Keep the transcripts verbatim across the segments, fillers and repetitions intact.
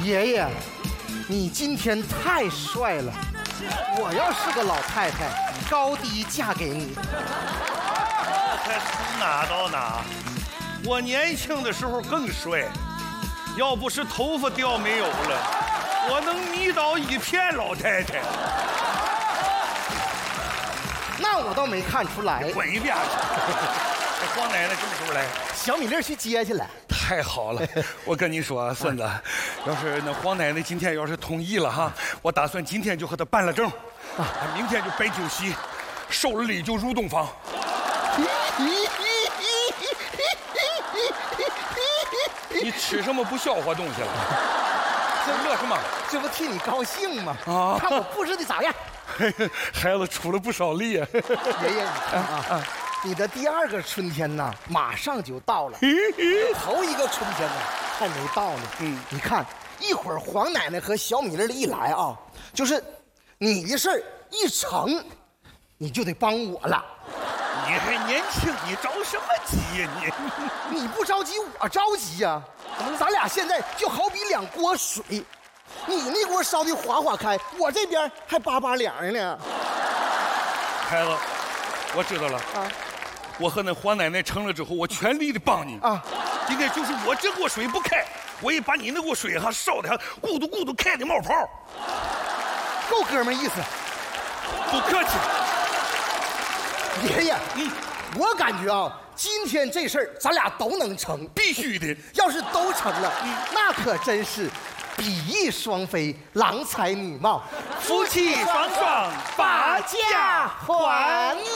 爷爷，你今天太帅了，我要是个老太太，高低嫁给你。 才从哪到哪？我年轻的时候更帅，要不是头发掉没有了，我能迷倒一片老太太。 那我倒没看出来。 滚一边去！这黄奶奶什么时候来？ 小米粒去接去了。 太好了，我跟你说，孙子，要是那黄奶奶今天要是同意了哈，我打算今天就和她办了证，啊，明天就摆酒席，收了礼就入洞房。你吃什么不消化东西了？这乐什么？ 这不替你高兴吗？ 啊！ 看我布置的咋样？ 孩子出了不少力啊！ 爷爷，你看啊，你的第二个春天呐，马上就到了。头一个春天呢，还没到呢。嗯，你看，一会儿黄奶奶和小米粒一来啊，就是你的事儿一成，你就得帮我了。 你还年轻，你着什么急呀你？你不着急，我着急呀、啊。咱俩现在就好比两锅水，你那锅烧的哗哗开，我这边还叭叭凉呢。 孩子，我知道了啊。我和那黄奶奶成了之后，我全力的帮你啊。今天就是我这锅水不开，我也把你那锅水哈烧的哈咕嘟咕嘟开的冒泡。 够哥们意思。 不客气。 爷爷，嗯，我感觉啊，今天这事儿咱俩都能成， 必须的。 要是都成了，嗯，那可真是比翼双飞，郎才女貌， 夫妻双双把家还。 王爷，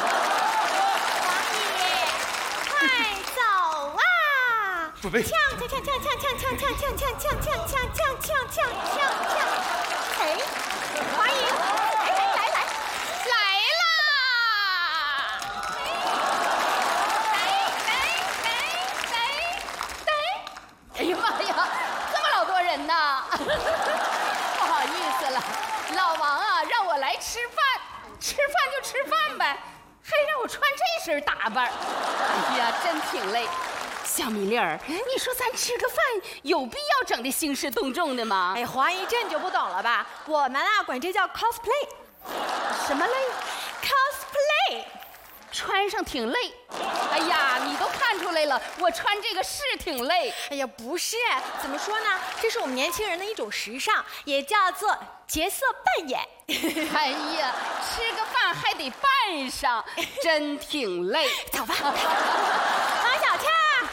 快走啊！ 准备。 锵锵锵锵锵锵锵锵锵锵锵锵锵锵锵锵锵锵锵！哎，华姨，哎，来来来啦！来来来来来！哎呀妈呀，这么老多人呐！不好意思了，老王啊，让我来吃饭，吃饭就吃饭呗，还让我穿这身打扮，哎呀，真挺累。小米粒儿，你说咱吃个饭有必要整的兴师动众的吗？ 哎，黄姨，这你就不懂了吧？我们啊管这叫 cosplay。 什么累 ？cosplay， 穿上挺累。哎呀，你都看出来了，我穿这个是挺累。 哎呀，不是，怎么说呢？这是我们年轻人的一种时尚，也叫做角色扮演。 哎呀，吃个饭还得扮上，真挺累。 走吧。